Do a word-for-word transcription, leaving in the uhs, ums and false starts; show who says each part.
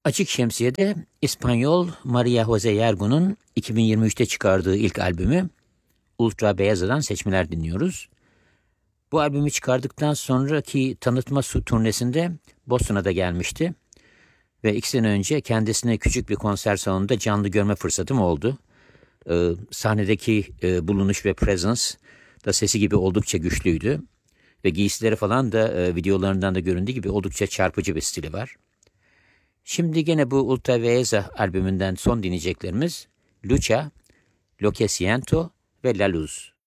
Speaker 1: Açık Şemsiye'de İspanyol Maria Jose Yergo'nun iki bin yirmi üçte çıkardığı ilk albümü Ultra Beyaza'dan seçmeler dinliyoruz. Bu albümü çıkardıktan sonraki tanıtma su turnesinde Boston'a da gelmişti. Ve iki sene önce kendisine küçük bir konser salonunda canlı görme fırsatım oldu. Ee, sahnedeki e, bulunuş ve presence da sesi gibi oldukça güçlüydü. Ve giysileri falan da e, videolarından da göründüğü gibi oldukça çarpıcı bir stili var. Şimdi gene bu Ultra Beyeza albümünden son dinleyeceklerimiz Lucha, Lo que siento ve La Luz.